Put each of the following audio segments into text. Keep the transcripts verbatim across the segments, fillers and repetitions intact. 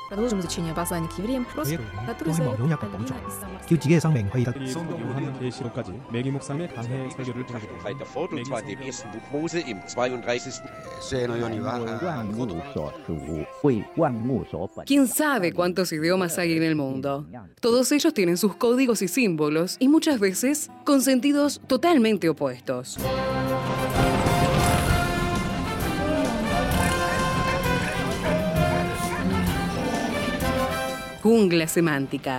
Продолжим изучение послания к евреям, 예, который 또 задает 영약 공조 Алина из Самарского. 叫自己嘅生命可以得 성도 요한계시록까지 매기 목사님의 강해 설교를 들어보고 Weiter fort, und zwar in dem ersten Buch Mose im zweiunddreißigsten 万物所属，为万物所本。 ¿Quién sabe cuántos idiomas hay en el mundo? Todos ellos tienen sus códigos y símbolos y muchas veces con sentidos totalmente opuestos. Jungla semántica.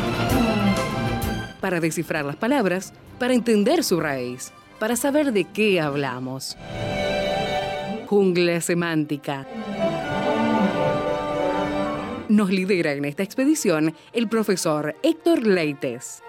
Para descifrar las palabras, para entender su raíz, para saber de qué hablamos. Jungla semántica. Nos lidera en esta expedición el profesor Héctor Leites.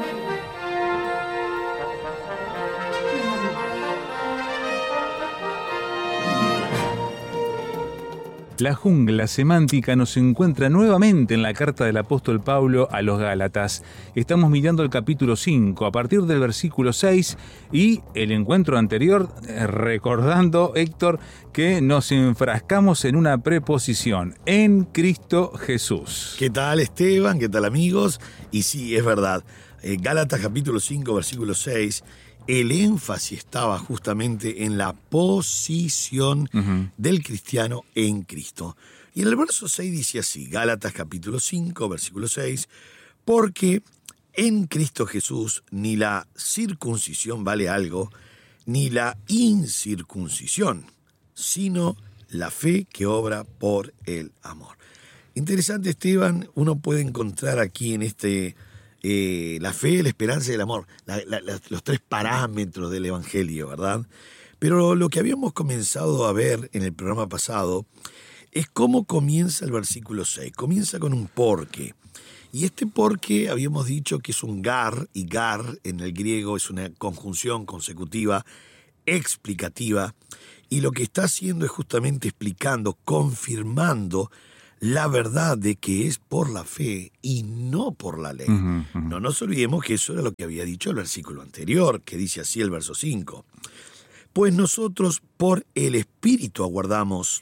La jungla semántica nos encuentra nuevamente en la carta del apóstol Pablo a los Gálatas. Estamos mirando el capítulo cinco, a partir del versículo seis, y el encuentro anterior, eh, recordando, Héctor, que nos enfrascamos en una preposición, en Cristo Jesús. ¿Qué tal, Esteban? ¿Qué tal, amigos? Y sí, es verdad, eh, Gálatas capítulo cinco, versículo seis, el énfasis estaba justamente en la posición uh-huh. del cristiano en Cristo. Y en el verso seis dice así, Gálatas capítulo cinco, versículo seis, porque en Cristo Jesús ni la circuncisión vale algo, ni la incircuncisión, sino la fe que obra por el amor. Interesante, Esteban, uno puede encontrar aquí en este... Eh, la fe, la esperanza y el amor, la, la, la, los tres parámetros del Evangelio, ¿verdad? Pero lo que habíamos comenzado a ver en el programa pasado es cómo comienza el versículo seis. Comienza con un porque. Y este porque habíamos dicho que es un gar, y gar en el griego es una conjunción consecutiva, explicativa, y lo que está haciendo es justamente explicando, confirmando la verdad de que es por la fe y no por la ley. Uh-huh, uh-huh. No nos olvidemos que eso era lo que había dicho el versículo anterior, que dice así el verso cinco. Pues nosotros por el Espíritu aguardamos,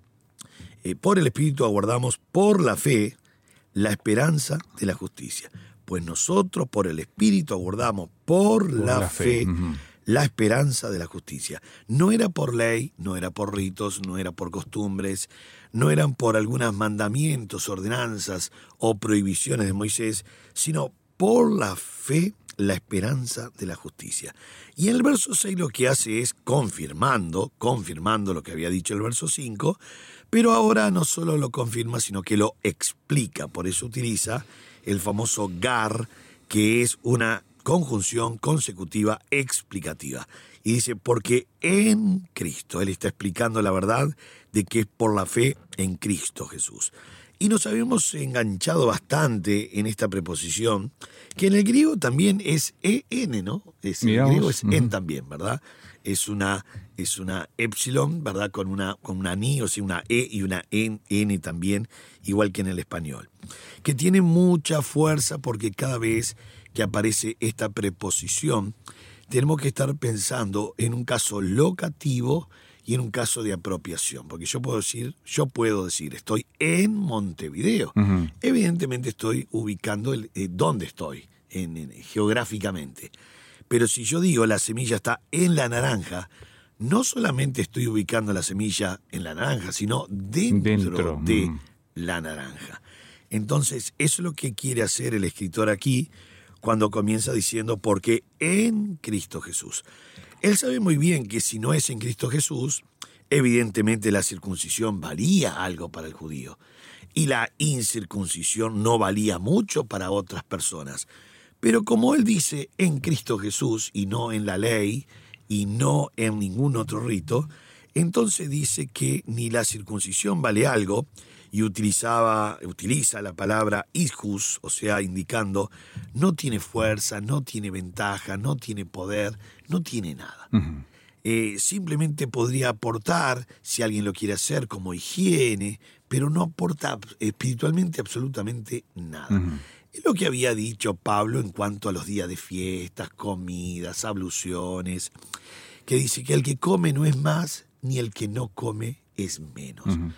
eh, por el Espíritu aguardamos por la fe la esperanza de la justicia. Pues nosotros por el Espíritu aguardamos por, por la, la fe, fe uh-huh. la esperanza de la justicia. No era por ley, no era por ritos, no era por costumbres, no eran por algunos mandamientos, ordenanzas o prohibiciones de Moisés, sino por la fe, la esperanza de la justicia. Y en el verso seis lo que hace es confirmando, confirmando lo que había dicho el verso cinco, pero ahora no solo lo confirma, sino que lo explica. Por eso utiliza el famoso gar, que es una conjunción consecutiva explicativa. Y dice, porque en Cristo, él está explicando la verdad de que es por la fe en Cristo Jesús. Y nos habíamos enganchado bastante en esta preposición, que en el griego también es en, ¿no? Es, en el griego es en también, ¿verdad? Es una, es una epsilon, ¿verdad? Con una, con una ni, o sea, una e y una en, n también, igual que en el español. Que tiene mucha fuerza porque cada vez que aparece esta preposición, tenemos que estar pensando en un caso locativo y en un caso de apropiación. Porque yo puedo decir, yo puedo decir, estoy en Montevideo. Uh-huh. Evidentemente estoy ubicando el, eh, dónde estoy, en, en, geográficamente. Pero si yo digo la semilla está en la naranja, no solamente estoy ubicando la semilla en la naranja, sino dentro, dentro. de uh-huh. la naranja. Entonces, eso es lo que quiere hacer el escritor aquí, cuando comienza diciendo, porque en Cristo Jesús. Él sabe muy bien que si no es en Cristo Jesús, evidentemente la circuncisión valía algo para el judío, y la incircuncisión no valía mucho para otras personas. Pero como él dice en Cristo Jesús, y no en la ley, y no en ningún otro rito, entonces dice que ni la circuncisión vale algo, y utilizaba, utiliza la palabra isjus, o sea, indicando no tiene fuerza, no tiene ventaja, no tiene poder, no tiene nada. Uh-huh. Eh, simplemente podría aportar, si alguien lo quiere hacer, como higiene, pero no aporta espiritualmente absolutamente nada. Uh-huh. Es lo que había dicho Pablo en cuanto a los días de fiestas, comidas, abluciones, que dice que el que come no es más, ni el que no come es menos. Uh-huh.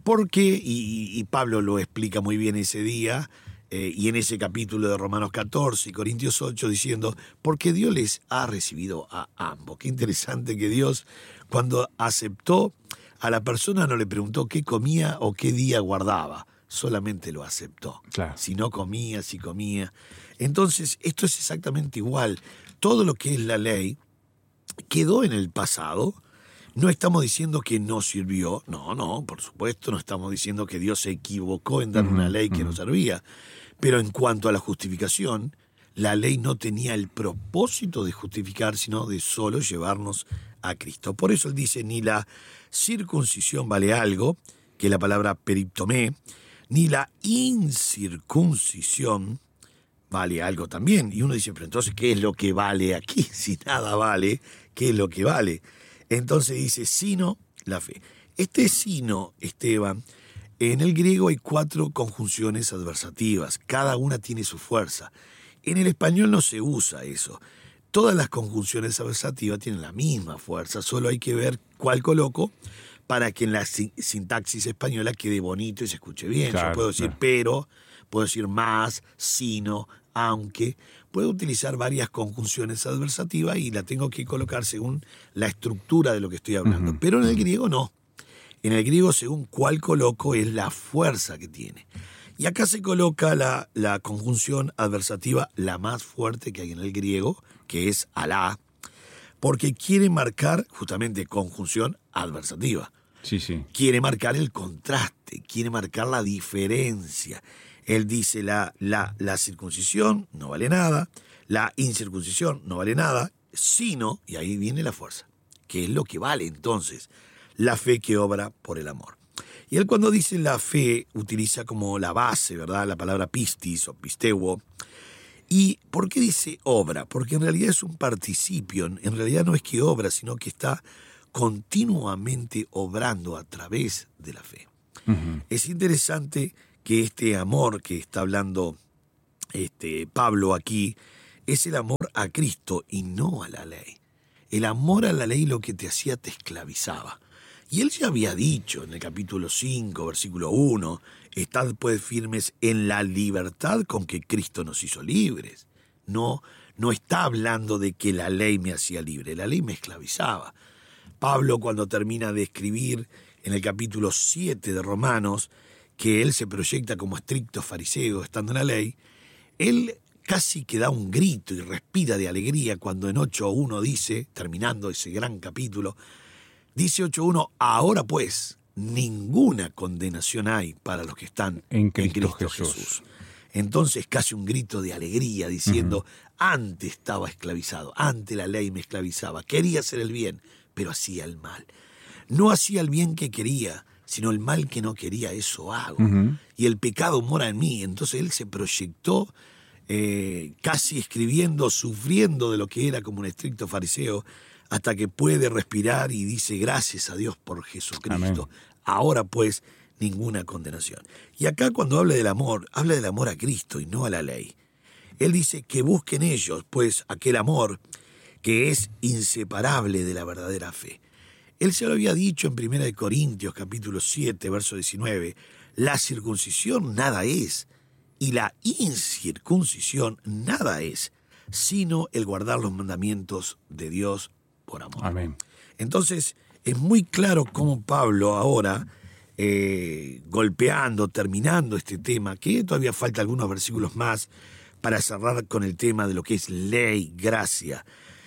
¿Por qué? Y, y Pablo lo explica muy bien ese día, eh, y en ese capítulo de Romanos catorce y Corintios ocho, diciendo, porque Dios les ha recibido a ambos. Qué interesante que Dios, cuando aceptó a la persona, no le preguntó qué comía o qué día guardaba, solamente lo aceptó. Claro. Si no comía, si comía. Entonces, esto es exactamente igual. Todo lo que es la ley quedó en el pasado. No estamos diciendo que no sirvió, no, no, por supuesto, no estamos diciendo que Dios se equivocó en dar uh-huh, una ley que uh-huh. no servía. Pero en cuanto a la justificación, la ley no tenía el propósito de justificar, sino de solo llevarnos a Cristo. Por eso él dice, ni la circuncisión vale algo, que es la palabra periptomé, ni la incircuncisión vale algo también. Y uno dice, pero entonces, ¿qué es lo que vale aquí? Si nada vale, ¿qué es lo que vale? Entonces dice, sino la fe. Este sino, Esteban, en el griego hay cuatro conjunciones adversativas. Cada una tiene su fuerza. En el español no se usa eso. Todas las conjunciones adversativas tienen la misma fuerza. Solo hay que ver cuál coloco para que en la sintaxis española quede bonito y se escuche bien. Claro, Yo puedo decir claro. pero, puedo decir más, sino, aunque. Puedo utilizar varias conjunciones adversativas y la tengo que colocar según la estructura de lo que estoy hablando. Uh-huh. Pero en el griego no. En el griego, según cuál coloco, es la fuerza que tiene. Y acá se coloca la, la conjunción adversativa, la más fuerte que hay en el griego, que es alá, porque quiere marcar justamente conjunción adversativa. Sí, sí. Quiere marcar el contraste, quiere marcar la diferencia. Él dice la, la, la circuncisión no vale nada, la incircuncisión no vale nada, sino, y ahí viene la fuerza, que es lo que vale entonces, la fe que obra por el amor. Y él cuando dice la fe utiliza como la base, ¿verdad? La palabra pistis o pisteuo. ¿Y por qué dice obra? Porque en realidad es un participio, en realidad no es que obra, sino que está continuamente obrando a través de la fe. Uh-huh. Es interesante que este amor que está hablando este, Pablo aquí es el amor a Cristo y no a la ley. El amor a la ley lo que te hacía te esclavizaba. Y él ya había dicho en el capítulo cinco, versículo uno, estad pues firmes en la libertad con que Cristo nos hizo libres. No, no está hablando de que la ley me hacía libre, la ley me esclavizaba. Pablo, cuando termina de escribir en el capítulo siete de Romanos, que él se proyecta como estricto fariseo estando en la ley, él casi que da un grito y respira de alegría cuando en ocho uno dice, terminando ese gran capítulo, dice ocho uno, ahora pues ninguna condenación hay para los que están en Cristo, en Cristo Jesús. Jesús. Entonces casi un grito de alegría diciendo, uh-huh. antes estaba esclavizado, antes la ley me esclavizaba, quería hacer el bien, pero hacía el mal. No hacía el bien que quería, sino el mal que no quería, eso hago. Uh-huh. Y el pecado mora en mí. Entonces él se proyectó eh, casi escribiendo, sufriendo de lo que era como un estricto fariseo, hasta que puede respirar y dice, gracias a Dios por Jesucristo. Amén. Ahora pues, ninguna condenación. Y acá cuando habla del amor, habla del amor a Cristo y no a la ley. Él dice que busquen ellos, pues, aquel amor que es inseparable de la verdadera fe. Él se lo había dicho en primera de Corintios, capítulo siete, verso diecinueve, la circuncisión nada es, y la incircuncisión nada es, sino el guardar los mandamientos de Dios por amor. Amén. Entonces, es muy claro cómo Pablo ahora, eh, golpeando, terminando este tema, que todavía falta algunos versículos más para cerrar con el tema de lo que es ley, gracia.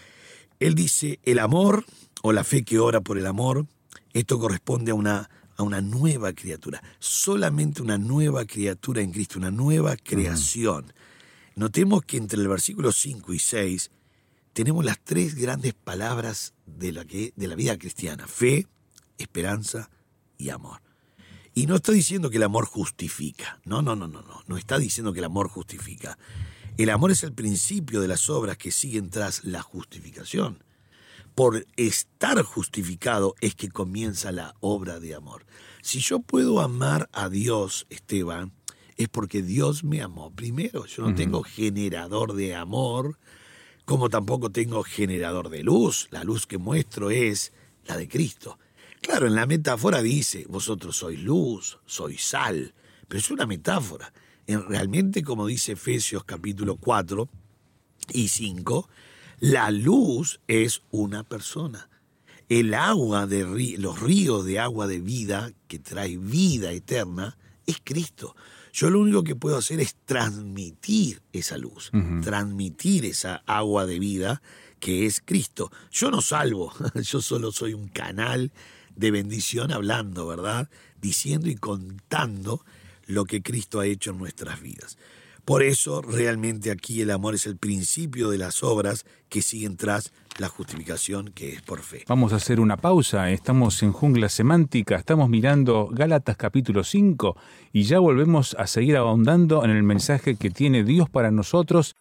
Él dice, el amor, o la fe que obra por el amor, esto corresponde a una, a una nueva criatura. Solamente una nueva criatura en Cristo, una nueva creación. Uh-huh. Notemos que entre el versículo cinco y seis tenemos las tres grandes palabras de la, que, de la vida cristiana. Fe, esperanza y amor. Y no está diciendo que el amor justifica. No, no, no, no, no. No está diciendo que el amor justifica. El amor es el principio de las obras que siguen tras la justificación. Por estar justificado es que comienza la obra de amor. Si yo puedo amar a Dios, Esteban, es porque Dios me amó primero. Yo no uh-huh. tengo generador de amor, como tampoco tengo generador de luz. La luz que muestro es la de Cristo. Claro, en la metáfora dice, vosotros sois luz, sois sal, pero es una metáfora. En, realmente, como dice Efesios capítulo cuatro y cinco, la luz es una persona. El agua de rí- los ríos de agua de vida, que trae vida eterna, es Cristo. Yo lo único que puedo hacer es transmitir esa luz, uh-huh. transmitir esa agua de vida que es Cristo. Yo no salvo, yo solo soy un canal de bendición hablando, ¿verdad? Diciendo y contando lo que Cristo ha hecho en nuestras vidas. Por eso realmente aquí el amor es el principio de las obras que siguen tras la justificación, que es por fe. Vamos a hacer una pausa, estamos en Jungla Semántica, estamos mirando Gálatas capítulo cinco y ya volvemos a seguir ahondando en el mensaje que tiene Dios para nosotros.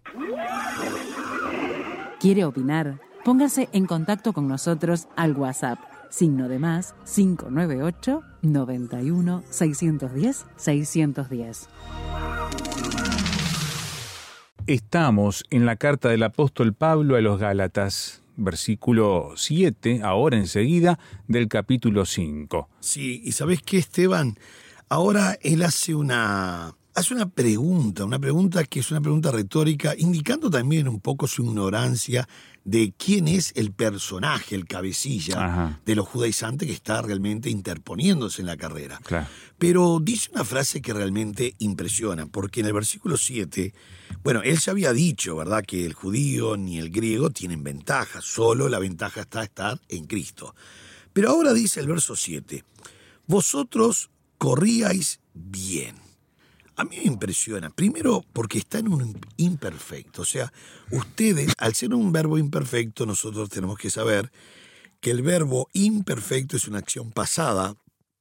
¿Quiere opinar? Póngase en contacto con nosotros al WhatsApp, signo de más cinco nueve ocho, noventa y uno, seiscientos diez, seiscientos diez. Estamos en la carta del apóstol Pablo a los Gálatas, versículo siete, ahora enseguida, del capítulo cinco. Sí, y ¿sabés qué, Esteban? Ahora él hace una, hace una pregunta, una pregunta que es una pregunta retórica, indicando también un poco su ignorancia de quién es el personaje, el cabecilla Ajá. de los judaizantes que está realmente interponiéndose en la carrera. Claro. Pero dice una frase que realmente impresiona, porque en el versículo siete, bueno, él ya había dicho, ¿verdad?, que el judío ni el griego tienen ventaja, solo la ventaja está estar en Cristo. Pero ahora dice el verso siete, vosotros corríais bien. A mí me impresiona, primero porque está en un imperfecto, o sea, ustedes, al ser un verbo imperfecto, nosotros tenemos que saber que el verbo imperfecto es una acción pasada,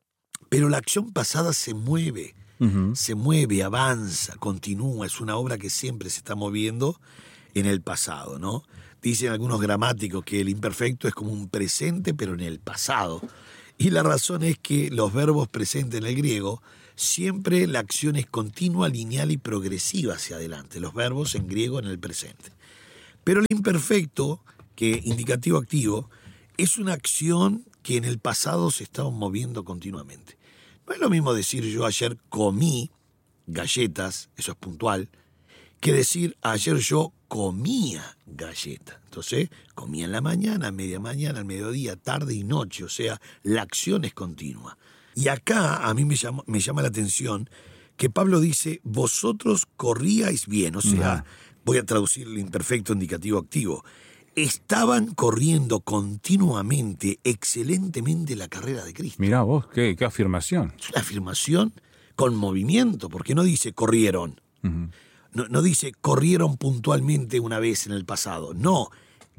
pero la acción pasada se mueve, uh-huh. se mueve, avanza, continúa, es una obra que siempre se está moviendo en el pasado, ¿no? Dicen algunos gramáticos que el imperfecto es como un presente, pero en el pasado. Y la razón es que los verbos presentes en el griego, siempre la acción es continua, lineal y progresiva hacia adelante. Los verbos en griego en el presente. Pero el imperfecto, que indicativo activo, es una acción que en el pasado se estaba moviendo continuamente. No es lo mismo decir yo ayer comí galletas, eso es puntual, que decir ayer yo comía galletas. Entonces, comía en la mañana, a media mañana, al mediodía, tarde y noche, o sea, la acción es continua. Y acá a mí me llama, me llama la atención que Pablo dice, vosotros corríais bien, o sea, uh-huh. voy a traducir el imperfecto indicativo activo, estaban corriendo continuamente, excelentemente la carrera de Cristo. Mirá vos, qué, qué afirmación. Es una afirmación con movimiento, porque no dice corrieron, uh-huh. no, no dice corrieron puntualmente una vez en el pasado, no,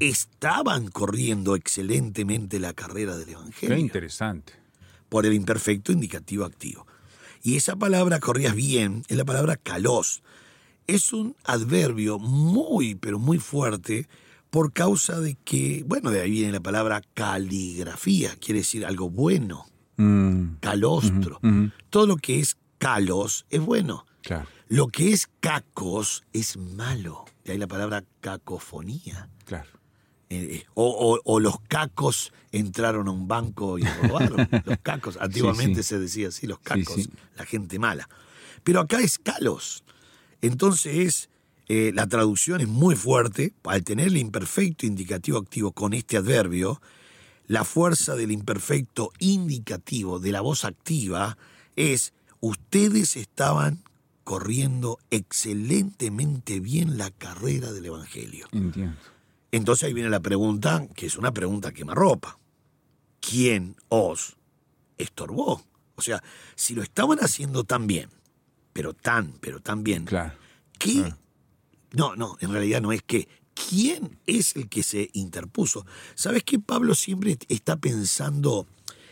estaban corriendo excelentemente la carrera del Evangelio. Qué interesante. Por el imperfecto indicativo activo. Y esa palabra, corrías bien, es la palabra kalos. Es un adverbio muy, pero muy fuerte por causa de que, bueno, de ahí viene la palabra caligrafía, quiere decir algo bueno, mm. calostro. Uh-huh, uh-huh. Todo lo que es kalos es bueno. Claro. Lo que es cacos es malo. De ahí la palabra cacofonía. Claro. Eh, o, o, o los cacos entraron a un banco y robaron. Los cacos, antiguamente sí, sí. se decía así, los cacos, sí, sí. la gente mala. Pero acá es kalos. Entonces, eh, la traducción es muy fuerte. Al tener el imperfecto indicativo activo con este adverbio, la fuerza del imperfecto indicativo de la voz activa es, ustedes estaban corriendo excelentemente bien la carrera del Evangelio. Entiendo. Entonces ahí viene la pregunta, que es una pregunta quemarropa. ¿Quién os estorbó? O sea, si lo estaban haciendo tan bien, pero tan, pero tan bien, claro. ¿qué? Claro. No, no, en realidad no es que. ¿Quién es el que se interpuso? ¿Sabes que Pablo siempre está pensando?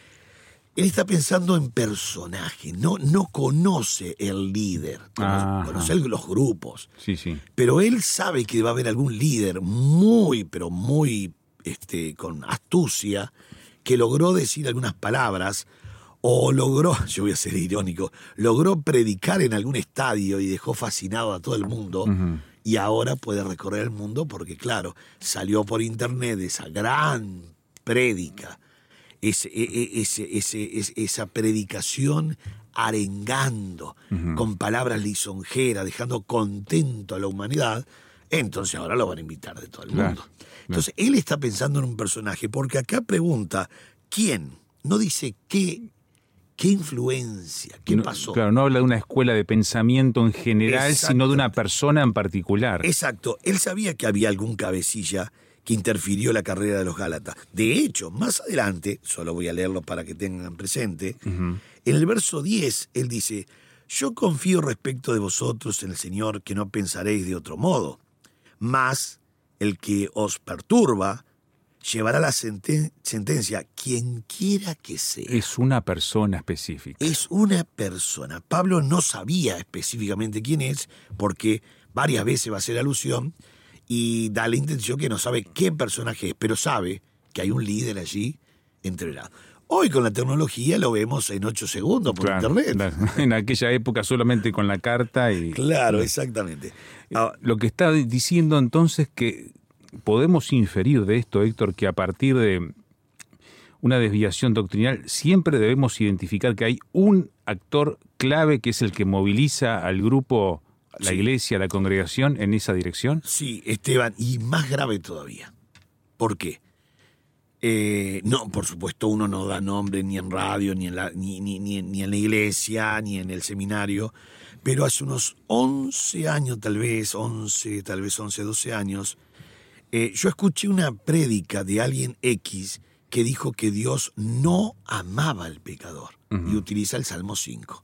Él está pensando en personaje, no, no conoce el líder, conoce, conoce los grupos. Sí, sí. Pero él sabe que va a haber algún líder muy, pero muy este, con astucia, que logró decir algunas palabras, o logró, yo voy a ser irónico, logró predicar en algún estadio y dejó fascinado a todo el mundo, uh-huh. y ahora puede recorrer el mundo porque, claro, salió por internet esa gran prédica. ese, ese, ese, ese, esa predicación arengando, uh-huh. con palabras lisonjeras, dejando contento a la humanidad, entonces ahora lo van a invitar de todo el claro, mundo. Entonces claro. él está pensando en un personaje, porque acá pregunta, ¿quién? No dice qué, qué influencia, qué no, pasó. Claro, no habla de una escuela de pensamiento en general, sino de una persona en particular. Exacto, él sabía que había algún cabecilla que interfirió la carrera de los Gálatas. De hecho, más adelante, solo voy a leerlo para que tengan presente, uh-huh. en el verso diez, él dice, yo confío respecto de vosotros en el Señor que no pensaréis de otro modo, mas el que os perturba llevará la senten- sentencia, quien quiera que sea. Es una persona específica. Es una persona. Pablo no sabía específicamente quién es, porque varias veces va a hacer alusión, y da la intención que no sabe qué personaje es, pero sabe que hay un líder allí entrenado. Hoy con la tecnología lo vemos en ocho segundos por claro, internet. Claro. En aquella época solamente con la carta y... Claro, exactamente. Ahora, lo que está diciendo entonces que podemos inferir de esto, Héctor, que a partir de una desviación doctrinal siempre debemos identificar que hay un actor clave que es el que moviliza al grupo, la sí. iglesia, la congregación en esa dirección. Sí, Esteban, y más grave todavía. ¿Por qué? Eh, no, por supuesto, uno no da nombre ni en radio, ni en, la, ni, ni, ni, ni en la iglesia, ni en el seminario, pero hace unos once años, tal vez, once, tal vez once, doce años, eh, yo escuché una prédica de alguien X que dijo que Dios no amaba al pecador, uh-huh. y utiliza el Salmo cinco.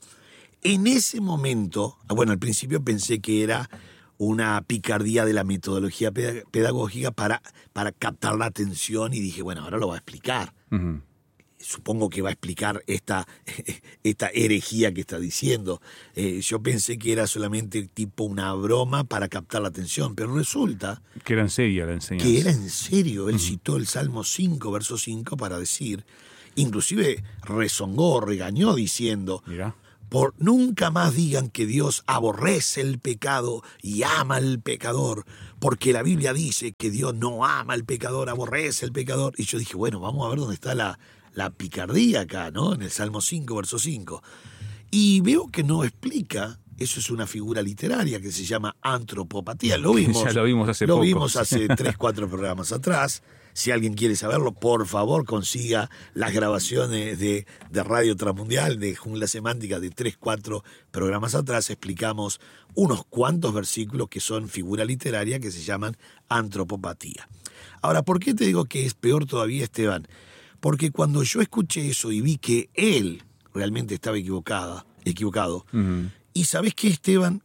En ese momento, bueno, al principio pensé que era una picardía de la metodología pedagógica para, para captar la atención y dije, bueno, ahora lo va a explicar. Uh-huh. Supongo que va a explicar esta, esta herejía que está diciendo. Eh, yo pensé que era solamente tipo una broma para captar la atención, pero resulta... Que era en serio la enseñanza. Que era en serio. Él uh-huh. citó el Salmo cinco, verso cinco, para decir, inclusive rezongó, regañó diciendo... Mirá. Por nunca más digan que Dios aborrece el pecado y ama al pecador, porque la Biblia dice que Dios no ama al pecador, aborrece al pecador. Y yo dije, bueno, vamos a ver dónde está la, la picardía acá, ¿no? En el Salmo cinco, verso cinco. Y veo que no explica, eso es una figura literaria que se llama antropopatía. Lo vimos, ya lo vimos hace lo poco. vimos hace tres, cuatro programas atrás. Si alguien quiere saberlo, por favor, consiga las grabaciones de, de Radio Transmundial, de Jungla Semántica, de tres, cuatro programas atrás. Explicamos unos cuantos versículos que son figura literaria que se llaman antropopatía. Ahora, ¿por qué te digo que es peor todavía, Esteban? Porque cuando yo escuché eso y vi que él realmente estaba equivocada, equivocado, uh-huh. y ¿sabés qué, Esteban?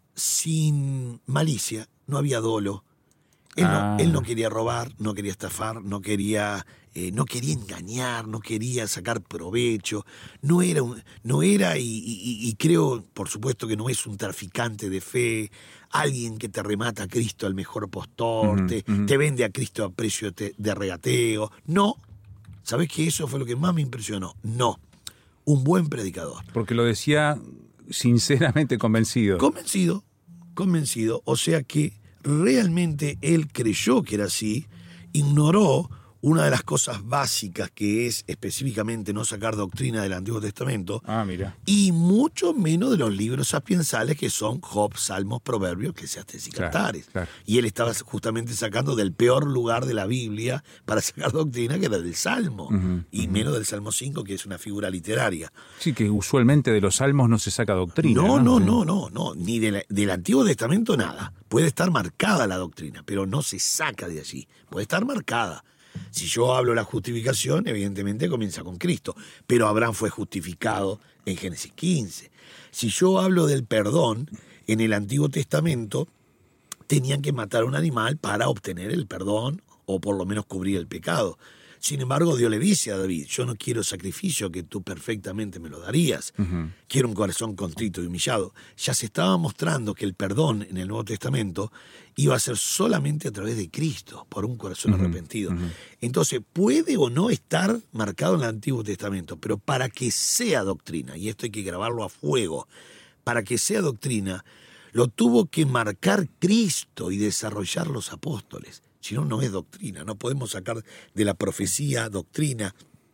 Sin malicia, no había dolo. Él no, ah. él no quería robar, no quería estafar, no quería, eh, no quería engañar, no quería sacar provecho, no era, un, no era y, y, y creo, por supuesto, que no es un traficante de fe, alguien que te remata a Cristo al mejor postor, uh-huh, te, uh-huh. te vende a Cristo a precio de, de regateo. No, ¿sabés qué? Eso fue lo que más me impresionó. No, un buen predicador. Porque lo decía sinceramente convencido. Convencido, convencido, o sea que realmente él creyó que era así, ignoró una de las cosas básicas que es específicamente no sacar doctrina del Antiguo Testamento, ah, mira. y mucho menos de los libros sapiensales que son Job, Salmos, Proverbios, Eclesiastés y claro, Cantares. Claro. Y él estaba justamente sacando del peor lugar de la Biblia para sacar doctrina, que era del Salmo, uh-huh, y uh-huh. menos del Salmo cinco, que es una figura literaria. Sí, que usualmente de los Salmos no se saca doctrina. No, no, no, no, no, no, ni de la, del Antiguo Testamento nada. Puede estar marcada la doctrina, pero no se saca de allí. Puede estar marcada. Si yo hablo de la justificación, evidentemente comienza con Cristo, pero Abraham fue justificado en Génesis quince. Si yo hablo del perdón, en el Antiguo Testamento tenían que matar a un animal para obtener el perdón o por lo menos cubrir el pecado. Sin embargo, Dios le dice a David, yo no quiero sacrificio que tú perfectamente me lo darías. Uh-huh. Quiero un corazón contrito y humillado. Ya se estaba mostrando que el perdón en el Nuevo Testamento iba a ser solamente a través de Cristo, por un corazón uh-huh. arrepentido. Uh-huh. Entonces, puede o no estar marcado en el Antiguo Testamento, pero para que sea doctrina, y esto hay que grabarlo a fuego, para que sea doctrina, lo tuvo que marcar Cristo y desarrollar los apóstoles. Si no, no es doctrina. No podemos sacar de la profecía doctrina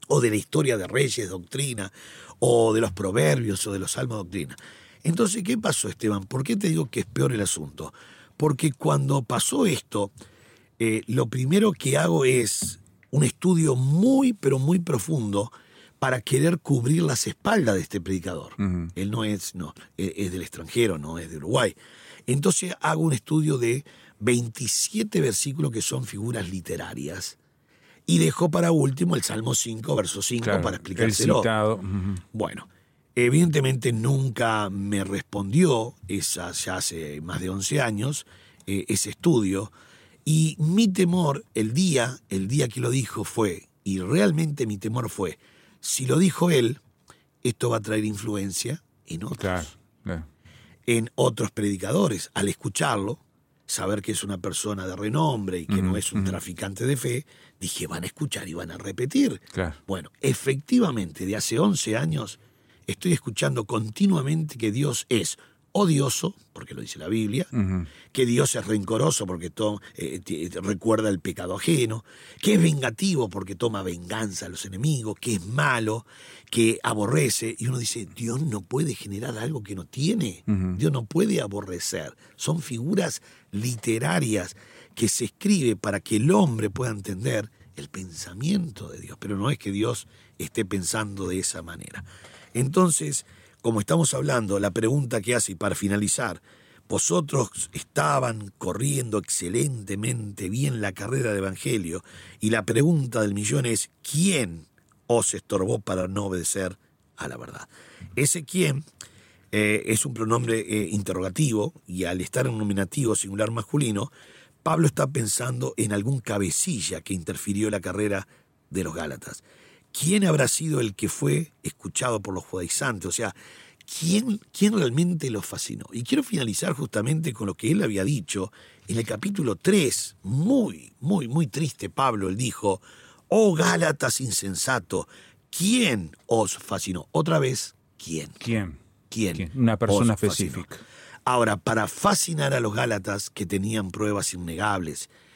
o de la historia de Reyes, doctrina, o de los proverbios, o de los salmos, doctrina. Entonces, ¿qué pasó, Esteban? ¿Por qué te digo que es peor el asunto? Porque cuando pasó esto, eh, lo primero que hago es un estudio muy, pero muy profundo para querer cubrir las espaldas de este predicador. Uh-huh. Él no es, no, es del extranjero, no es de Uruguay. Entonces hago un estudio de veintisiete versículos que son figuras literarias y dejo para último el Salmo cinco, verso cinco, claro, para explicárselo. El citado. Uh-huh. Bueno, evidentemente nunca me respondió, esa ya hace más de once años, eh, ese estudio, y mi temor el día, el día que lo dijo fue, y realmente mi temor fue, si lo dijo él, esto va a traer influencia en otros, claro, claro. en otros predicadores. Al escucharlo, saber que es una persona de renombre y que uh-huh, no es un uh-huh. traficante de fe, dije, van a escuchar y van a repetir. Claro. Bueno, efectivamente, de hace once años, estoy escuchando continuamente que Dios es odioso, porque lo dice la Biblia, uh-huh. que Dios es rencoroso porque to- eh, t- recuerda el pecado ajeno, que es vengativo porque toma venganza a los enemigos, que es malo, que aborrece. Y uno dice, Dios no puede generar algo que no tiene. Uh-huh. Dios no puede aborrecer. Son figuras literarias que se escribe para que el hombre pueda entender el pensamiento de Dios. Pero no es que Dios esté pensando de esa manera. Entonces, como estamos hablando, la pregunta que hace, y para finalizar, vosotros estaban corriendo excelentemente bien la carrera del Evangelio, y la pregunta del millón es, ¿quién os estorbó para no obedecer a la verdad? Ese quién eh, es un pronombre eh, interrogativo, y al estar en un nominativo singular masculino, Pablo está pensando en algún cabecilla que interfirió en la carrera de los Gálatas. ¿Quién habrá sido el que fue escuchado por los judaizantes? O sea, ¿quién, quién realmente los fascinó? Y quiero finalizar justamente con lo que él había dicho en el capítulo tres. Muy, muy, muy triste Pablo. Él dijo, oh Gálatas insensato, ¿quién os fascinó? Otra vez, ¿quién? ¿Quién? ¿Quién? ¿Quién? Una persona os fascinó? específica. Ahora, para fascinar a los Gálatas que tenían pruebas innegables,